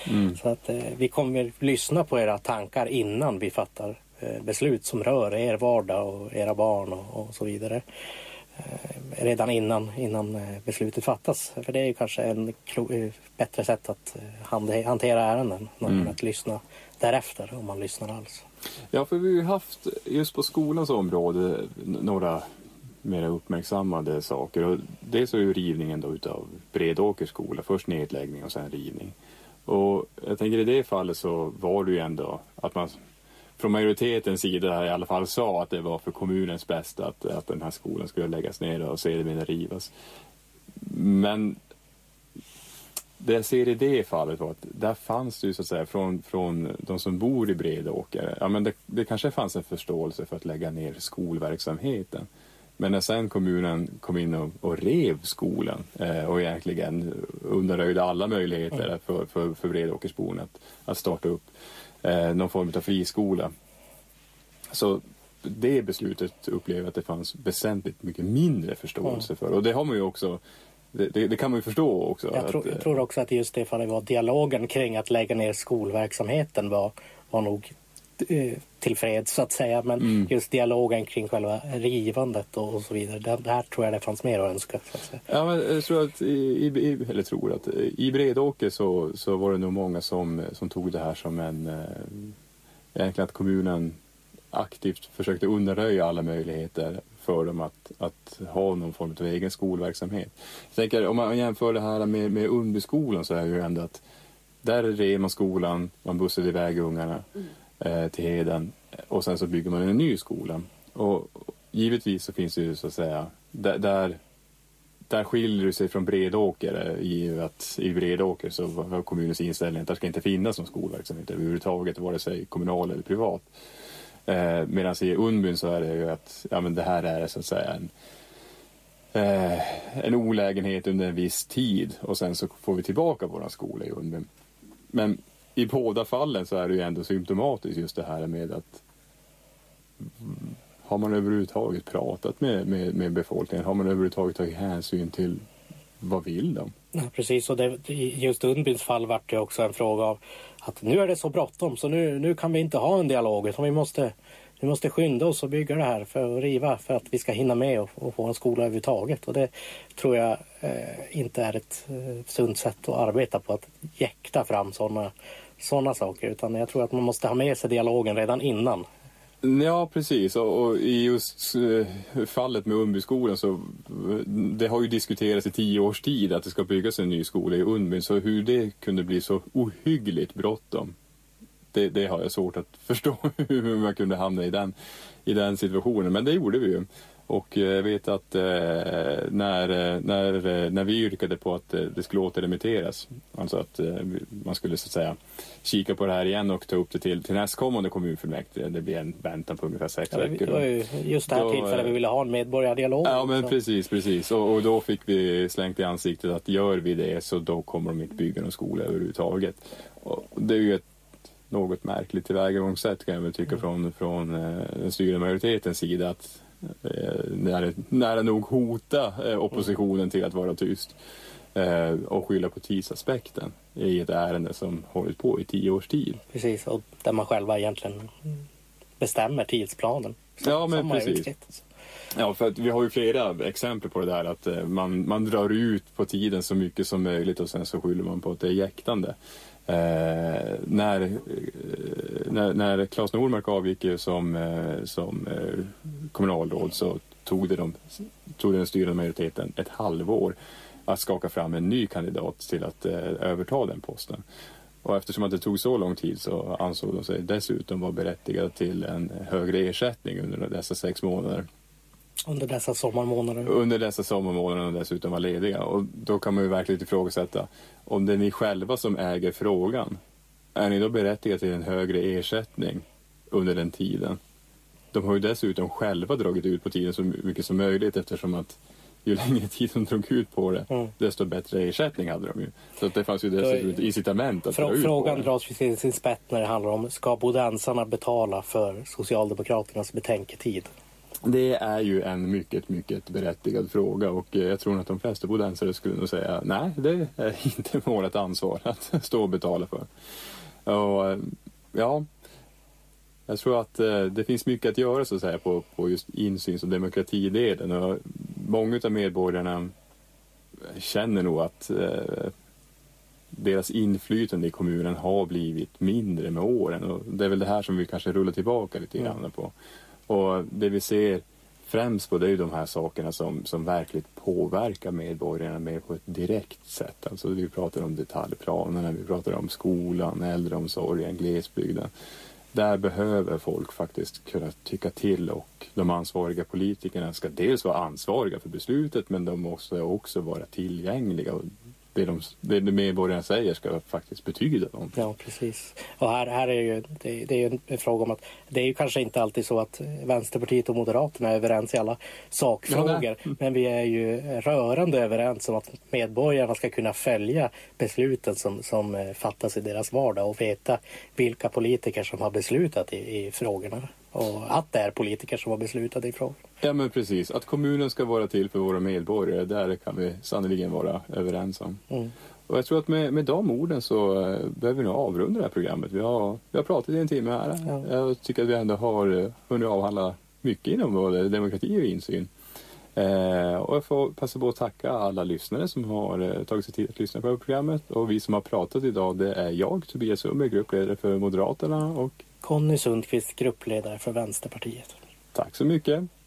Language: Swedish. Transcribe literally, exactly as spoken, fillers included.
Mm. Så att eh, vi kommer lyssna på era tankar innan vi fattar eh, beslut som rör er vardag och era barn och, och så vidare. Eh, redan innan, innan eh, beslutet fattas. För det är ju kanske en klo- eh, bättre sätt att eh, hand- hantera ärenden än Mm. att lyssna därefter, om man lyssnar alls. Ja, för vi har ju haft just på skolans område n- några mer uppmärksammade saker. Och dels är ju rivningen då utav Bredåkers skola. Först nedläggning och sen rivning. Och jag tänker i det fallet så var det ju ändå att man från majoritetens sida i alla fall sa att det var för kommunens bästa att, att den här skolan skulle läggas ner och sedermera rivas. Men det jag ser i det fallet var att där fanns det ju så att säga från, från de som bor i Bredåker. Ja, men det, det kanske fanns en förståelse för att lägga ner skolverksamheten. Men när sen kommunen kom in och, och rev skolan eh, och egentligen undanröjde alla möjligheter mm. för, för, för Bredåkersborn att, att starta upp eh, någon form av friskola. Så det beslutet upplevde att det fanns väsentligt mycket mindre förståelse mm. för. Och det har man ju också, det, det, det kan man ju förstå också. Jag, tro, att, jag tror också att just det fallet var dialogen kring att lägga ner skolverksamheten var, var nog tillfreds så att säga, men mm. just dialogen kring själva rivandet och, och så vidare, där, där tror jag det fanns mer att önska. Så att säga. Ja, men jag tror att i, i, eller tror att i Bredåker så, så var det nog många som, som tog det här som en eh, egentligen att kommunen aktivt försökte undanröja alla möjligheter för dem att, att ha någon form av egen skolverksamhet. Jag tänker, om man jämför det här med, med Undbyskolan så är det ju ändå att där rev man skolan, man bussade iväg ungarna mm. till Heden och sen så bygger man en ny skola. Och givetvis så finns det ju så att säga där, där, där skiljer det sig från Bredåker i att i Bredåker så var kommunens inställning att det ska inte finnas någon skolverksamhet överhuvudtaget, vare sig kommunal eller privat. Eh, medan i Undbyn så är det ju att ja, men det här är så att säga en, eh, en olägenhet under en viss tid och sen så får vi tillbaka våran skola i Undbyn. Men i båda fallen så är det ju ändå symptomatiskt just det här med att har man överhuvudtaget pratat med, med, med befolkningen, har man överhuvudtaget tagit hänsyn till vad vill de? Ja, precis, och det, just Undbyns fall var det också en fråga av att nu är det så bråttom så nu, nu kan vi inte ha en dialog utan vi måste, vi måste skynda oss och bygga det här för att riva för att vi ska hinna med och, och få en skola överhuvudtaget. Och det tror jag eh, inte är ett eh, sunt sätt att arbeta på, att jäkta fram sådana sådana saker, utan jag tror att man måste ha med sig dialogen redan innan. Ja, precis. Och, och i just uh, fallet med Undbyskolan så det har ju diskuterats i tio års tid att det ska byggas en ny skola i Undbyn, så hur det kunde bli så ohyggligt bråttom, det, det har jag svårt att förstå hur man kunde hamna i den, i den situationen, men det gjorde vi ju. Och jag vet att eh, när, när, när vi yrkade på att det skulle återremitteras, alltså att eh, man skulle så att säga kika på det här igen och ta upp det till, till nästkommande kommunfullmäktige, det blir en väntan på ungefär sex ja, veckor. Det var ju just det här då, tillfället vi ville ha en medborgardialog. Ja, men så. precis, precis. Och, och då fick vi slängt i ansiktet att gör vi det så då kommer de inte bygga någon skola överhuvudtaget. Och det är ju ett något märkligt tillvägagångssätt kan jag väl tycka mm. från, från eh, den styrande majoritetens sida att nära, nära nog hota eh, oppositionen till att vara tyst eh, och skylla på tidsaspekten i ett ärende som hållit på i tio års tid. Precis, och där man själva egentligen bestämmer tidsplanen. Som, ja, men precis. Ja, för att vi har ju flera exempel på det där att eh, man, man drar ut på tiden så mycket som möjligt och sen så skyller man på att det är jäktande. Eh, när, eh, när, när Claes Normark avgick som, eh, som eh, kommunalråd så tog, det de, tog den styrande majoriteten ett halvår att skaka fram en ny kandidat till att eh, överta den posten. Och eftersom att det tog så lång tid så ansåg de sig dessutom vara berättigade till en högre ersättning under dessa sex månader. Under dessa sommarmånader. Under dessa sommarmånader och dessutom var lediga. Och då kan man ju verkligen ifrågasätta om det är ni själva som äger frågan. Är ni då berättigade till en högre ersättning under den tiden? De har ju dessutom själva dragit ut på tiden så mycket som möjligt eftersom att ju längre tid de drog ut på det mm. desto bättre ersättning hade de ju. Så att det fanns ju dessutom ett incitament att frå- dra ut Frågan på det. dras till sin spett när det handlar om ska bodensarna betala för Socialdemokraternas betänketid? Det är ju en mycket, mycket berättigad fråga och jag tror att de flesta bodensare skulle nog säga nej, det är inte vårt ansvar att stå och betala för. Och ja, jag tror att det finns mycket att göra så att säga på, på just insyns- och demokratidelen och många av medborgarna känner nog att eh, deras inflytande i kommunen har blivit mindre med åren och det är väl det här som vi kanske rullar tillbaka lite grann mm. på. Och det vi ser främst på det är ju de här sakerna som, som verkligen påverkar medborgarna mer på ett direkt sätt. Alltså vi pratar om detaljplanerna, vi pratar om skolan, äldreomsorgen, glesbygden. Där behöver folk faktiskt kunna tycka till och de ansvariga politikerna ska dels vara ansvariga för beslutet men de måste också vara tillgängliga och det de, det medborgarna säger ska faktiskt betyda någonting. Ja, precis. Och här, här är ju, det, det är ju en fråga om att det är ju kanske inte alltid så att Vänsterpartiet och Moderaterna är överens i alla sakfrågor. Ja, men vi är ju rörande överens om att medborgarna ska kunna följa besluten som, som fattas i deras vardag och veta vilka politiker som har beslutat i, i frågorna. Och att det är politiker som har beslutat i frågan. Ja men precis, att kommunen ska vara till för våra medborgare, där kan vi sannolikt vara överens om. Mm. Och jag tror att med, med de orden så uh, behöver vi nog avrunda det här programmet. Vi har, vi har pratat i en timme här. Ja. Jag tycker att vi ändå har uh, hunnit avhandla mycket inom både demokrati och insyn. Uh, och jag får passa på att tacka alla lyssnare som har uh, tagit sig tid att lyssna på programmet. Och vi som har pratat idag, det är jag, Tobias Sundberg, gruppledare för Moderaterna och Conny Sundqvist, gruppledare för Vänsterpartiet. Tack så mycket.